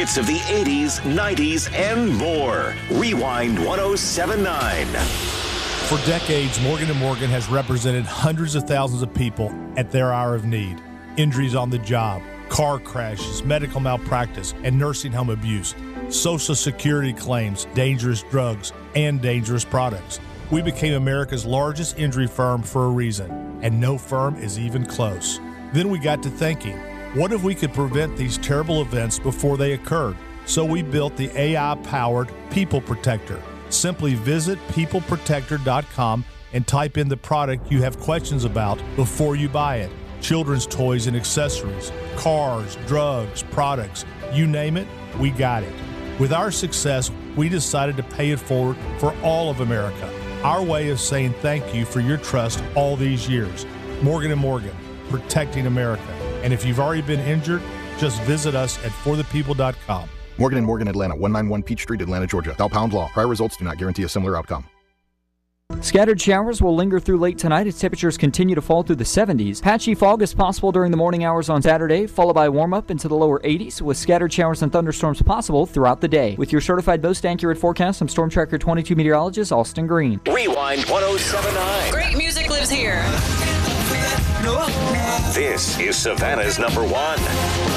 hits of the 80s, 90s, and more. Rewind 1079. For decades, Morgan & Morgan has represented hundreds of thousands of people at their hour of need. Injuries on the job, car crashes, medical malpractice, and nursing home abuse, Social Security claims, dangerous drugs, and dangerous products. We became America's largest injury firm for a reason, and no firm is even close. Then we got to thinking, what if we could prevent these terrible events before they occurred? So we built the AI-powered People Protector. Simply visit peopleprotector.com and type in the product you have questions about before you buy it. Children's toys and accessories, cars, drugs, products, you name it, we got it. With our success, we decided to pay it forward for all of America. Our way of saying thank you for your trust all these years. Morgan & Morgan, protecting America. And if you've already been injured, just visit us at forthepeople.com. Morgan & Morgan, Atlanta, 191 Peach Street, Atlanta, Georgia. Dow-Pound Law. Prior results do not guarantee a similar outcome. Scattered showers will linger through late tonight as temperatures continue to fall through the 70s. Patchy fog is possible during the morning hours on Saturday, followed by warm-up into the lower 80s, with scattered showers and thunderstorms possible throughout the day. With your certified most accurate forecast, I'm Storm Tracker 22 meteorologist Austin Green. Rewind 1079. Great music lives here. This is Savannah's number one.